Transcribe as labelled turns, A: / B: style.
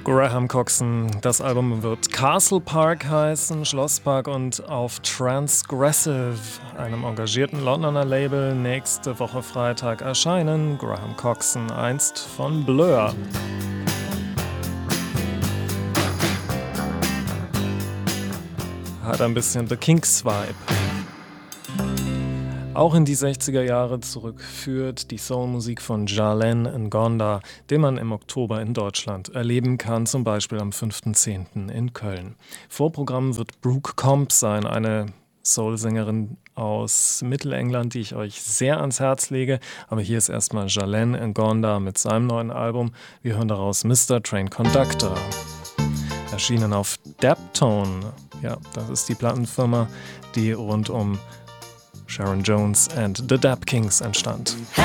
A: Graham Coxon. Das Album wird Castle Park heißen, Schlosspark, und auf Transgressive, einem engagierten Londoner Label, nächste Woche Freitag erscheinen. Graham Coxon, einst von Blur. Hat ein bisschen The Kinks-Vibe. Auch in die 60er Jahre zurückführt die Soulmusik von Jalen Ngonda, den man im Oktober in Deutschland erleben kann, zum Beispiel am 5.10. in Köln. Vorprogramm wird Brooke Combs sein, eine Soul-Sängerin aus Mittelengland, die ich euch sehr ans Herz lege. Aber hier ist erstmal Jalen Ngonda mit seinem neuen Album. Wir hören daraus Mr. Train Conductor. Erschienen auf Daptone. Ja, das ist die Plattenfirma, die rund um Sharon Jones and the Dap Kings entstand.